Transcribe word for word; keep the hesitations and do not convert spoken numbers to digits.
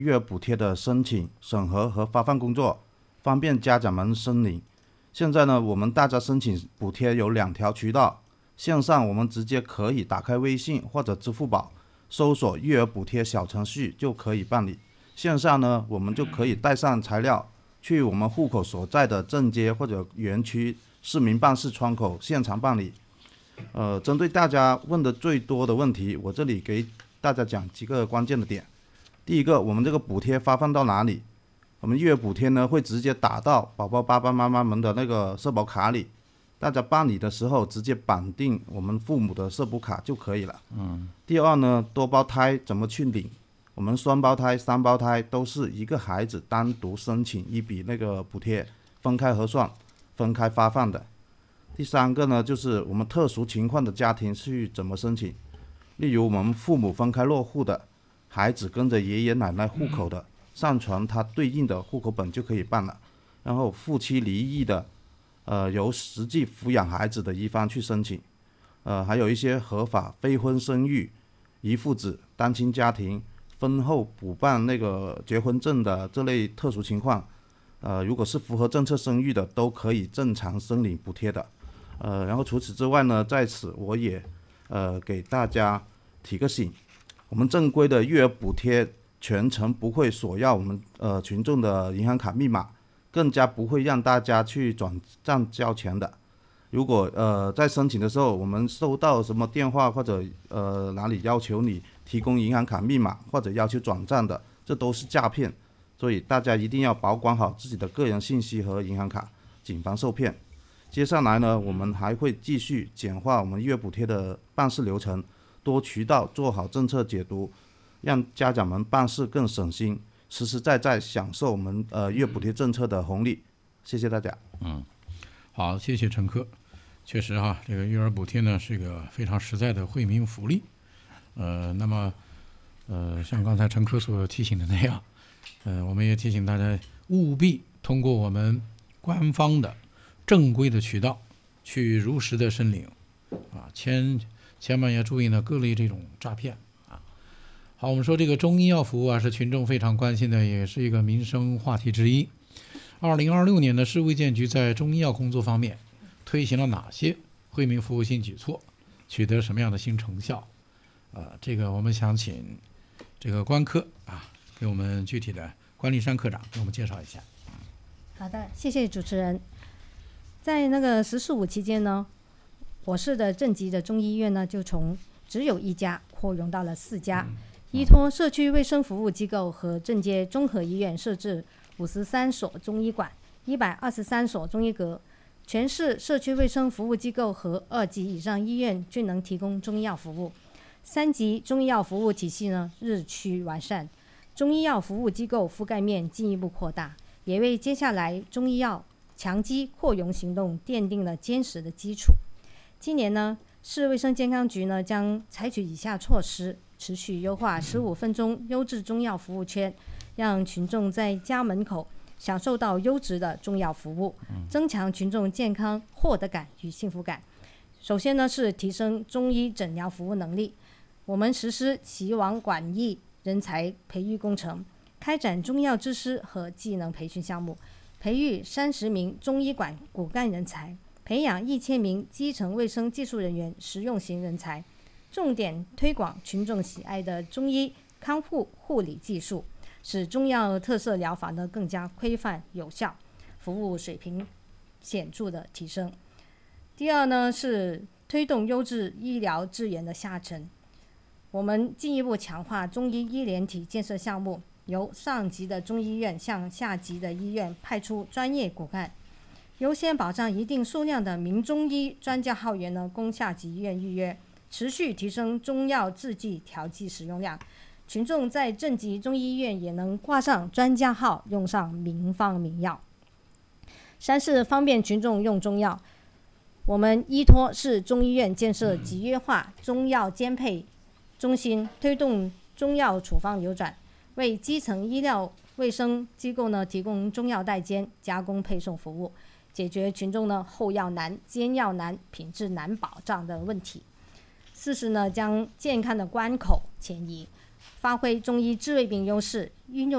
育儿补贴的申请、审核和发放工作，方便家长们申领。现在呢，我们大家申请补贴有两条渠道，线上我们直接可以打开微信或者支付宝，搜索育儿补贴小程序就可以办理。线上呢，我们就可以带上材料，去我们户口所在的镇街或者园区市民办事窗口现场办理。呃，针对大家问的最多的问题，我这里给大家讲几个关键的点。第一个，我们这个补贴发放到哪里？我们育儿补贴呢会直接打到宝宝爸爸妈妈们的那个社保卡里，大家办理的时候直接绑定我们父母的社保卡就可以了。 嗯。 第二呢，多胞胎怎么去领？我们双胞胎、三胞胎都是一个孩子单独申请一笔那个补贴，分开核算、分开发放的。第三个呢，就是我们特殊情况的家庭去怎么申请？例如我们父母分开落户的，孩子跟着爷爷奶奶户口的，上传他对应的户口本就可以办了。然后夫妻离异的，呃，由实际抚养孩子的一方去申请。呃，还有一些合法非婚生育、遗腹子、单亲家庭、婚后补办那个结婚证的这类特殊情况，呃，如果是符合政策生育的，都可以正常申领补贴的。呃，然后除此之外呢，在此我也呃给大家提个醒，我们正规的育儿补贴全程不会索要我们呃群众的银行卡密码，更加不会让大家去转账交钱的。如果呃在申请的时候，我们收到什么电话或者呃哪里要求你提供银行卡密码或者要求转账的，这都是诈骗，所以大家一定要保管好自己的个人信息和银行卡，谨防受骗。接下来呢，我们还会继续简化我们育儿补贴的办事流程，多渠道做好政策解读，让家长们办事更省心，实实在在享受我们呃育儿补贴政策的红利。谢谢大家。 嗯，好，谢谢陈科。确实哈，这个育儿补贴呢是一个非常实在的惠民福利。呃，那么呃，像刚才陈科所提醒的那样，呃，我们也提醒大家务必通过我们官方的正规的渠道去如实的申领啊，千千万要注意呢各类这种诈骗啊。好，我们说这个中医药服务啊是群众非常关心的，也是一个民生话题之一。二零二六年呢，市卫健局在中医药工作方面推行了哪些惠民服务新举措，取得什么样的新成效？呃，这个我们想请这个关科啊，给我们具体的关立山科长给我们介绍一下。 好的，谢谢主持人。在那个“十四五”期间呢，我市的镇级的中医院呢，就从只有一家扩容到了四家，嗯、依托社区卫生服务机构和镇街综合医院，设置五十三所中医馆、一百二十三所中医阁。全市社区卫生服务机构和二级以上医院均能提供中医药服务。三级中医药服务体系呢日趋完善，中医药服务机构覆盖面进一步扩大，也为接下来中医药强基扩容行动奠定了坚实的基础。今年呢，市卫生健康局呢将采取以下措施，持续优化十五分钟优质中药服务圈，让群众在家门口享受到优质的中药服务，增强群众健康获得感与幸福感。首先呢，是提升中医诊疗服务能力。我们实施齐王管医人才培育工程，开展中药知识和技能培训项目，培育三十名中医馆骨干人才，培养一千名基层卫生技术人员实用型人才，重点推广群众喜爱的中医康复护理技术，使中药特色疗法呢更加规范有效，服务水平显著的提升。第二呢，是推动优质医疗资源的下沉。我们进一步强化中医医联体建设项目，由上级的中医院向下级的医院派出专业骨干，优先保障一定数量的名中医专家号源呢供下级医院预约，持续提升中药制剂调剂使用量。群众在镇级中医院也能挂上专家号，用上名方名药。三是方便群众用中药，我们依托市中医院建设集约化中药兼配中心，推动中药处方流转，为基层医疗卫生机构呢提供中药代煎、加工配送服务，解决群众呢后药难、煎药难、品质难保障的问题。四是呢，将健康的关口迁移， 发挥中医治胃病优势，运用